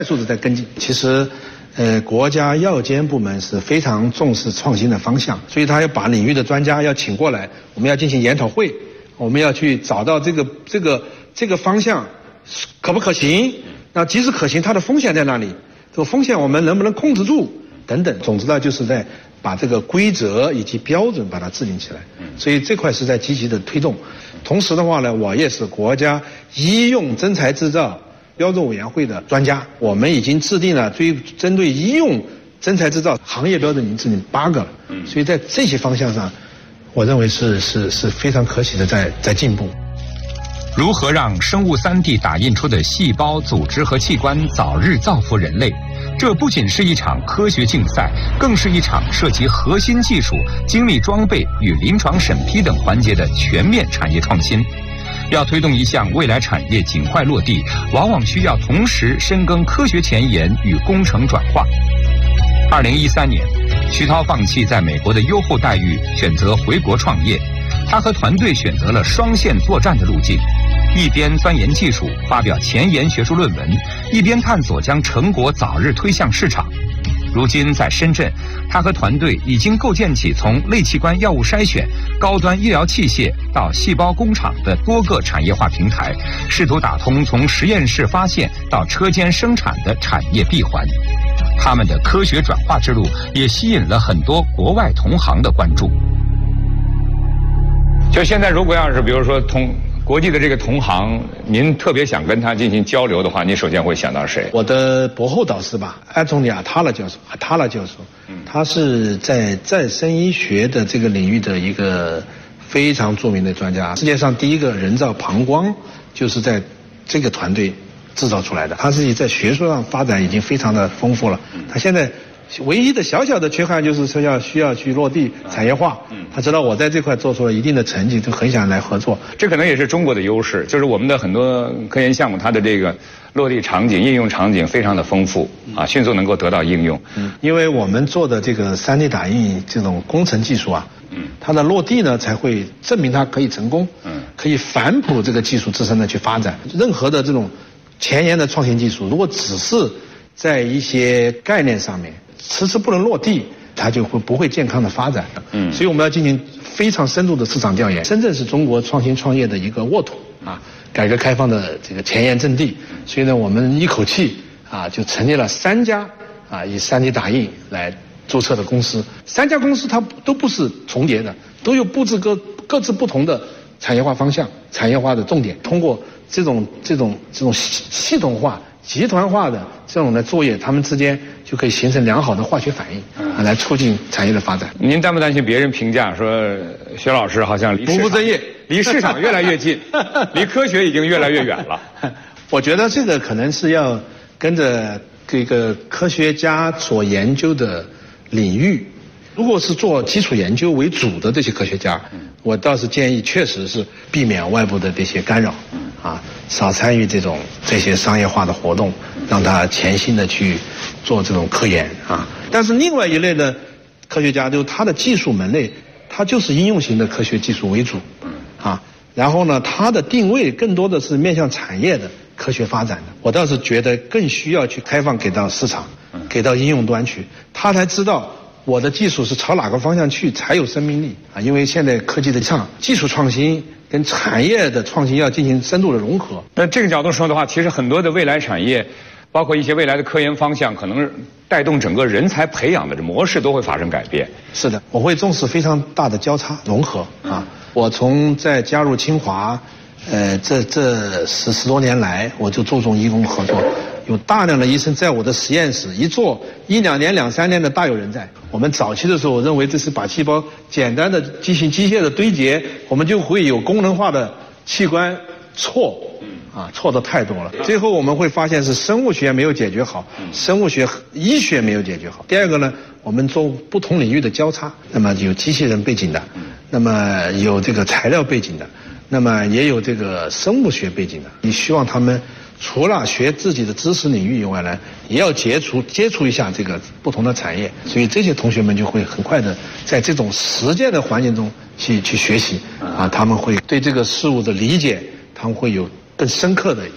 速的在跟进。其实，国家药监部门是非常重视创新的方向，所以他要把领域的专家要请过来，我们要进行研讨会，我们要去找到这个方向可不可行，那即使可行，它的风险在哪里？这个风险我们能不能控制住？等等。总之呢，就是在把这个规则以及标准把它制定起来。所以这块是在积极的推动。同时的话呢，我也是国家医用真材制造标准委员会的专家，我们已经制定了针对医用真材制造行业标准已经制定8个了。所以在这些方向上，我认为是非常可喜的在进步。 如何让生物3D 打印出的细胞、组织和器官早日造福人类？这不仅是一场科学竞赛，更是一场涉及核心技术、精密装备与临床审批等环节的全面产业创新。要推动一项未来产业尽快落地，往往需要同时深耕科学前沿与工程转化。2013年，徐涛放弃在美国的优厚待遇，选择回国创业。他和团队选择了双线作战的路径，一边钻研技术，发表前沿学术论文，一边探索将成果早日推向市场。如今在深圳，他和团队已经构建起从类器官药物筛选、高端医疗器械到细胞工厂的多个产业化平台，试图打通从实验室发现到车间生产的产业闭环。他们的科学转化之路也吸引了很多国外同行的关注。就现在，如果要是比如说国际的这个同行，您特别想跟他进行交流的话，您首先会想到谁？ 我的博后导师吧，安东尼·阿塔拉教授，他是在再生医学的这个领域的一个非常著名的专家。世界上第一个人造膀胱就是在这个团队制造出来的。他自己在学术上发展已经非常的丰富了。他现在唯一的小小的缺憾就是说需要去落地产业化。他知道我在这块做出了一定的成绩，就很想来合作。 这可能也是中国的优势，就是我们的很多科研项目，它的这个落地场景、应用场景非常的丰富啊，迅速能够得到应用。 因为我们做的这个3D 打印这种工程技术啊，它的落地呢才会证明它可以成功，可以反哺这个技术自身的去发展。任何的这种前沿的创新技术，如果只是在一些概念上面迟迟不能落地，它就不会健康的发展。所以我们要进行非常深入的市场调研。深圳是中国创新创业的一个沃土啊，改革开放的这个前沿阵地。所以呢，我们一口气啊就成立了3家啊以3D 打印来注册的公司。3家公司它都不是重叠的，都有布置各自不同的产业化方向、产业化的重点。通过这种系统化、集团化的这种的作业，他们之间就可以形成良好的化学反应，来促进产业的发展。 您担不担心别人评价说薛老师好像不务正业， 离市场越来越近，离科学已经越来越远了？ 我觉得这个可能是要跟着这个科学家所研究的领域。如果是做基础研究为主的这些科学家，我倒是建议确实是避免外部的这些干扰，少参与这些商业化的活动，让他潜心的去做这种科研啊。但是另外一类的科学家，就他的技术门类，他就是应用型的科学技术为主，然后呢，他的定位更多的是面向产业的科学发展的。我倒是觉得更需要去开放给到市场，给到应用端去，他才知道我的技术是朝哪个方向去才有生命力啊！因为现在科技的技术创新跟产业的创新要进行深度的融合。 那这个角度说的话，其实很多的未来产业，包括一些未来的科研方向，可能带动整个人才培养的模式都会发生改变。 是的，我会重视非常大的交叉融合啊！我从在加入清华，这10多年来，我就注重医工合作。有大量的医生在我的实验室一做1-2年、2-3年的大有人在。我们早期的时候，我认为这是把细胞简单的进行机械的堆叠，我们就会有功能化的器官错的太多了。最后我们会发现是生物学没有解决好，生物学医学没有解决好。第二个呢，我们做不同领域的交叉，那么有机器人背景的，那么有这个材料背景的，那么也有这个生物学背景的。你希望他们除了学自己的知识领域以外呢，也要接触一下这个不同的产业，所以这些同学们就会很快的在这种实践的环境中去学习他们会对这个事物的理解，他们会有更深刻的